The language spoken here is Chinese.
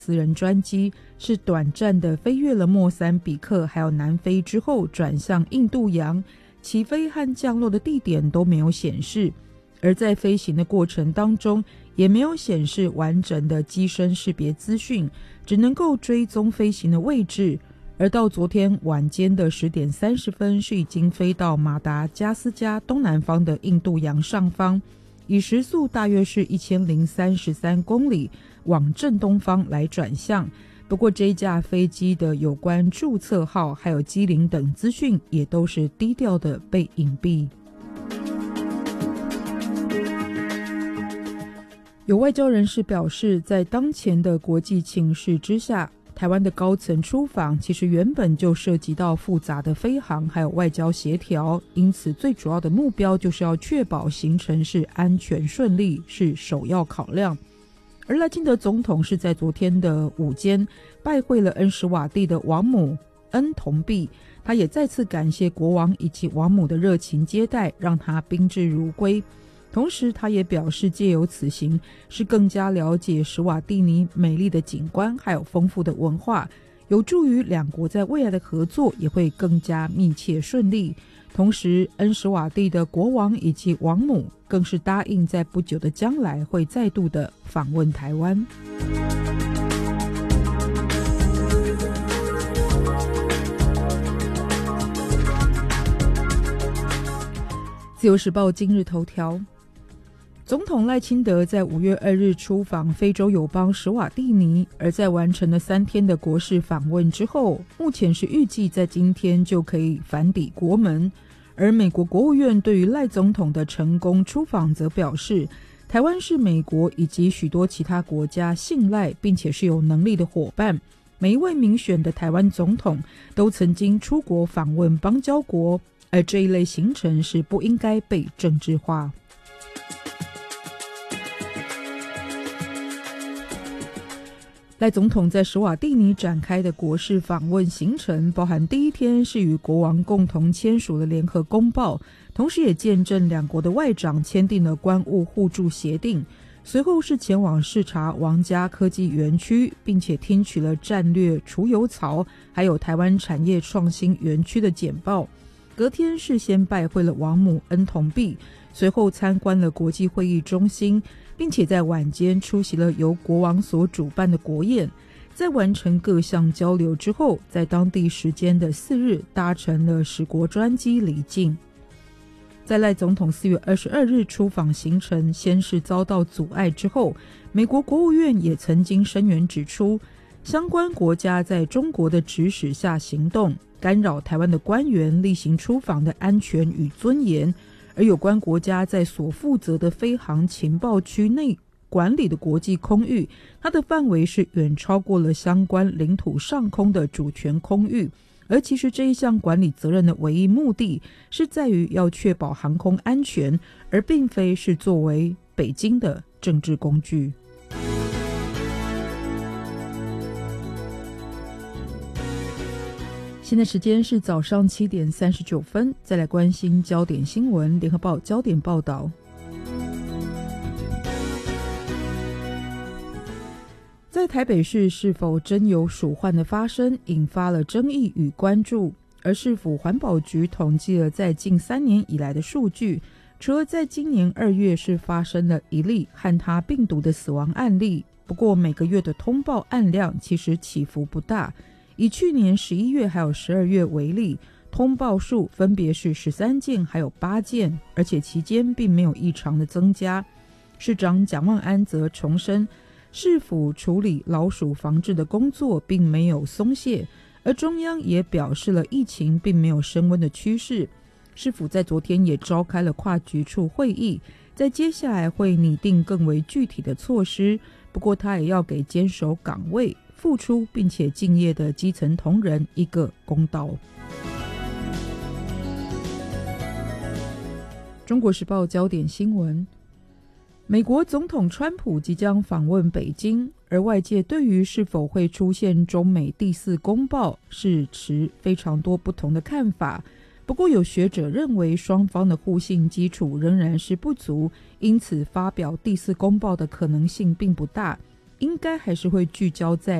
私人专机是短暂的飞越了莫桑比克还有南非之后转向印度洋，起飞和降落的地点都没有显示，而在飞行的过程当中也没有显示完整的机身识别资讯，只能够追踪飞行的位置。而到昨天晚间的10点30分是已经飞到马达加斯加东南方的印度洋上方，以时速大约是1033公里往正东方来转向。不过这架飞机的有关注册号还有机龄等资讯也都是低调的被隐蔽。有外交人士表示，在当前的国际情势之下，台湾的高层出访其实原本就涉及到复杂的飞航还有外交协调，因此最主要的目标就是要确保行程是安全顺利，是首要考量。而赖清德总统是在昨天的午间拜会了恩施瓦蒂的王母恩同碧，他也再次感谢国王以及王母的热情接待，让他宾至如归。同时他也表示，借由此行是更加了解史瓦蒂尼美丽的景观还有丰富的文化，有助于两国在未来的合作也会更加密切顺利。同时恩施瓦蒂的国王以及王母更是答应在不久的将来会再度的访问台湾。自由时报今日头条，总统赖清德在5月2日出访非洲友邦史瓦蒂尼，而在完成了3天的国事访问之后，目前是预计在今天就可以返抵国门。而美国国务院对于赖总统的成功出访则表示，台湾是美国以及许多其他国家信赖并且是有能力的伙伴，每一位民选的台湾总统都曾经出国访问邦交国，而这一类行程是不应该被政治化。赖总统在史瓦蒂尼展开的国事访问行程，包含第一天是与国王共同签署了联合公报，同时也见证两国的外长签订了关务互助协定。随后是前往视察王家科技园区，并且听取了战略除油槽还有台湾产业创新园区的简报。隔天是先拜会了王母恩同碧，随后参观了国际会议中心，并且在晚间出席了由国王所主办的国宴。在完成各项交流之后，在当地时间的4日搭乘了10国专机离境。在赖总统4月22日出访行程先是遭到阻碍之后，美国国务院也曾经声援指出，相关国家在中国的指使下行动，干扰台湾的官员例行出访的安全与尊严，而有关国家在所负责的飞航情报区内管理的国际空域，它的范围是远超过了相关领土上空的主权空域。而其实这一项管理责任的唯一目的是在于要确保航空安全，而并非是作为北京的政治工具。现在时间是早上7点39分，再来关心焦点新闻。联合报焦点报道，在台北市是否真有鼠患的发生，引发了争议与关注。而市府环保局统计了在近3年以来的数据，除了在今年2月是发生了1例汉他病毒的死亡案例，不过每个月的通报案量其实起伏不大。以去年11月还有12月为例，通报数分别是13件还有8件，而且期间并没有异常的增加。市长蒋万安则重申，市府处理老鼠防治的工作并没有松懈，而中央也表示了疫情并没有升温的趋势。市府在昨天也召开了跨局处会议，在接下来会拟定更为具体的措施，不过他也要给坚守岗位付出并且敬业的基层同仁一个公道。中国时报焦点新闻，美国总统川普即将访问北京，而外界对于是否会出现中美第4公报是持非常多不同的看法。不过有学者认为双方的互信基础仍然是不足，因此发表第4公报的可能性并不大。 应该还是会聚焦在